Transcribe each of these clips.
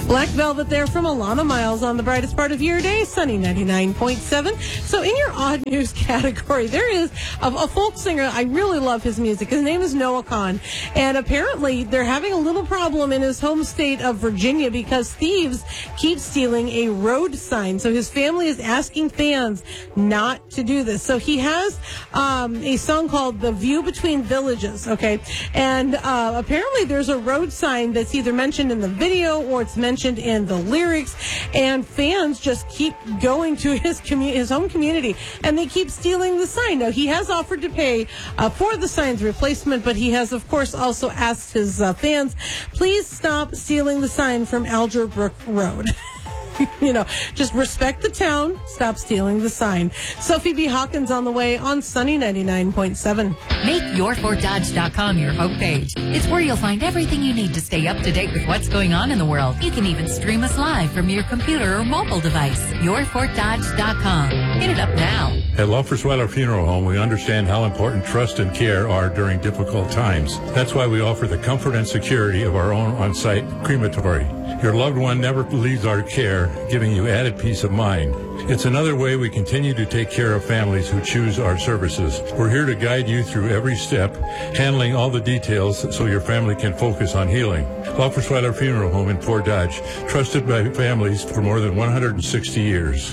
Black Velvet there from Alana Miles on the brightest part of your day, sunny 99.7. So in your odd news category, there is a folk singer. I really love his music. His name is Noah Kahan. And apparently they're having a little problem in his home state of Virginia because thieves keep stealing a road sign. So his family is asking fans not to do this. So he has a song called The View Between Villages, okay? And apparently there's a road sign that's either mentioned in the video or it's mentioned in the lyrics, and fans just keep going to his home community, and they keep stealing the sign. Now, he has offered to pay for the sign's replacement, but he has, of course, also asked his fans, please stop stealing the sign from Alderbrook Road. Just respect the town. Stop stealing the sign. Sophie B. Hawkins on the way on Sunny 99.7. Make YourFortDodge.com your homepage. It's where you'll find everything you need to stay up to date with what's going on in the world. You can even stream us live from your computer or mobile device. YourFortDodge.com. Hit it up now. At Loffersweiler Funeral Home, we understand how important trust and care are during difficult times. That's why we offer the comfort and security of our own on-site crematory. Your loved one never leaves our care, giving you added peace of mind. It's another way we continue to take care of families who choose our services. We're here to guide you through every step, handling all the details so your family can focus on healing. Loffersweiler Funeral Home in Fort Dodge, trusted by families for more than 160 years.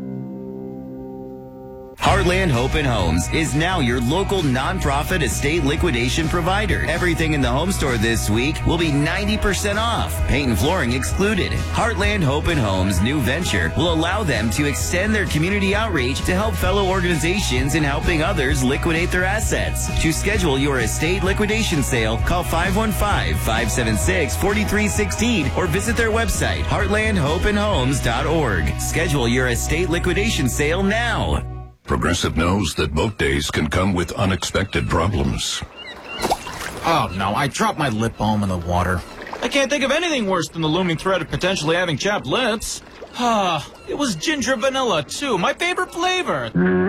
Heartland Hope and Homes is now your local nonprofit estate liquidation provider. Everything in the home store this week will be 90% off, paint and flooring excluded. Heartland Hope and Homes' new venture will allow them to extend their community outreach to help fellow organizations in helping others liquidate their assets. To schedule your estate liquidation sale, call 515-576-4316 or visit their website, heartlandhopeandhomes.org. Schedule your estate liquidation sale now. Progressive knows that boat days can come with unexpected problems. Oh, no, I dropped my lip balm in the water. I can't think of anything worse than the looming threat of potentially having chapped lips. It was ginger vanilla, too, my favorite flavor.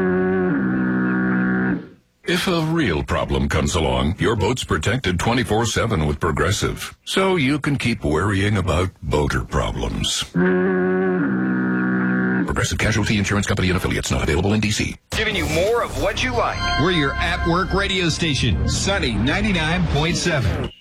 If a real problem comes along, your boat's protected 24/7 with Progressive, so you can keep worrying about boater problems. Progressive Casualty Insurance Company and affiliates, not available in D.C. Giving you more of what you like. We're your at-work radio station, Sunny 99.7.